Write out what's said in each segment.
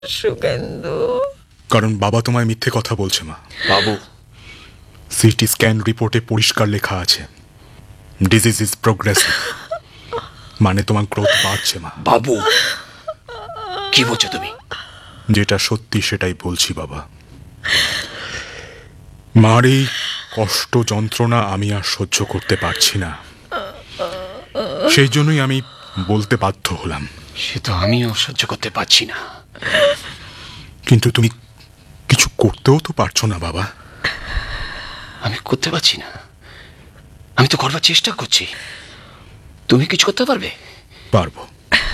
সুখেন্দু, কারণ বাবা তোমায় মিথ্যে কথা বলছে মা। বাবু, সিটি স্ক্যান রিপোর্টে পরিষ্কার লেখা আছে ডিজিজ ইজ প্রোগ্রেসিভ, মানে তোমার গ্রোথ বাড়ছে মা। বাবু কি বলছো তুমি? যেটা সত্যি সেটাই বলছি বাবা। মার এই কষ্ট যন্ত্রণা আমি আর সহ্য করতে পারছি না, সেই জন্যই আমি বলতে বাধ্য হলাম। সে তো আমিও সহ্য করতে পারছি না। কিন্তু তুমি কিছু করতেও তো পারছো না বাবা। আমি করতে পারছি না, আমি তো করবার চেষ্টা করছি। তুমি কিছু করতে পারবে? পারবো।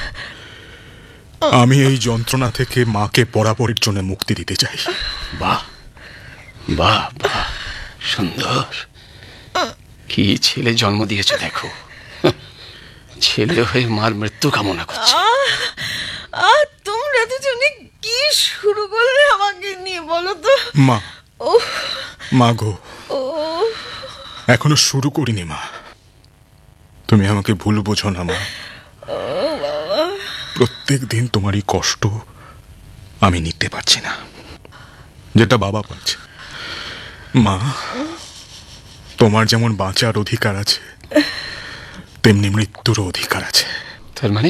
আমি এই যন্ত্রণা থেকে মাকে বরাবরের জন্য মুক্তি দিতে চাই। বাহ বাহ বাহ, সুন্দর। কি ছেলে জন্ম দিয়েছে দেখো। ছেলে হয়ে মার মৃত্যু কামনা করছে। তোমরা দুজনে কি শুরু করলে আমাকে নিয়ে বলো তো? মা, ও মা গো, ও এখনো শুরু করিনি মা। তুমি আমাকে ভুল বোঝো না মা। প্রত্যেক দিন তোমারই কষ্ট আমি নিতে পারছি না, যেটা বাবা পাচ্ছে। মা, তোমার যেমন বাঁচার অধিকার আছে, তেমনি মৃত্যুর অধিকার আছে। তার মানে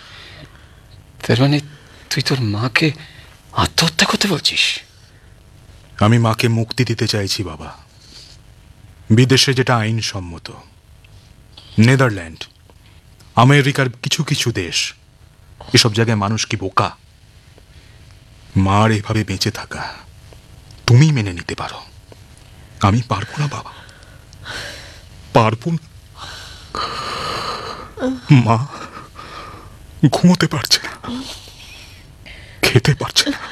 তুই তোর মাকে আত্মহত্যা করতে বলছিস? আমি মাকে মুক্তি দিতে চাইছি বাবা। বিদেশে যেটা আইনসম্মত, নেদারল্যান্ড, আমেরিকার কিছু কিছু দেশ, এসব জায়গায় মানুষ কি বোকা? মার এভাবে বেঁচে থাকা তুমি মেনে নিতে পারো, আমি পারবো না বাবা, পারবো না। মা ঘুমোতে পারছে না, খেতে পারছে না।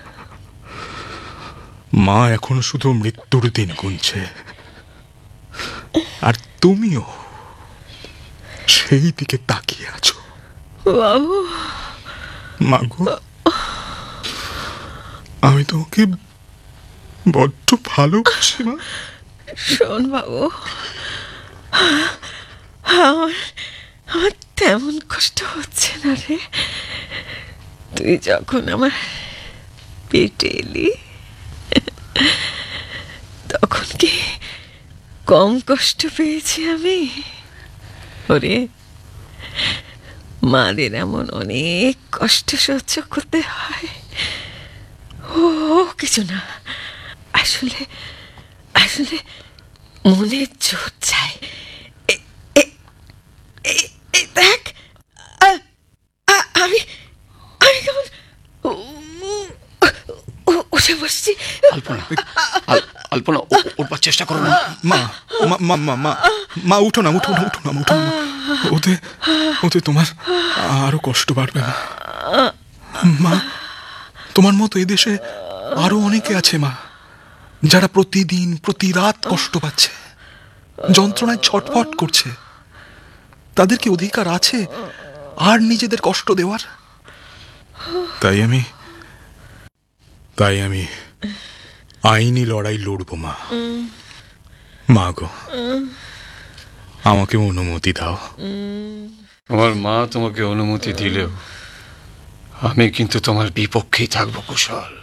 মা এখনো শুধু মৃত্যুর দিন গুনছে, আর তুমিও সেই দিকে তাকিয়ে আছো। বাবু, মাগো, আমি তোমাকে বড্ড ভালোবাসি মা। শোন বাবু, আমার আমার তেমন কষ্ট হচ্ছে না রে। তুই যখন আমার পেটে এলি তখন কি কম কষ্ট পেয়েছি আমি? ওরে, মাদের এমন অনেক কষ্ট সহ্য করতে হয়। ও কিছু না, আসলে আসলে মনের জোর চাই। দেখ, আমি আমি কেমন উঠে বসছি। আলপনা, আলপনা, উঠবার চেষ্টা করো না। মা মা মা মা মা মা, উঠো না, উঠো না, উঠো না, উঠো না। ওতে ওতে তোমার আরো কষ্ট বাড়বে মা। মা, তোমার মতো এদেশে আরো অনেকে আছে মা, যারা প্রতিদিন প্রতি রাত কষ্ট পাচ্ছে, যন্ত্রণায় ছটফট করছে। তাদের কি অধিকার আছে আর নিজেদের কষ্ট দেওয়ার? তাই আমি আইনি লড়াই লড়বো মা। মা গো, আমাকে অনুমতি দাও। তোমার মা তোমাকে অনুমতি দিলেও আমি কিন্তু তোমার বিপক্ষেই থাকবো কুশল।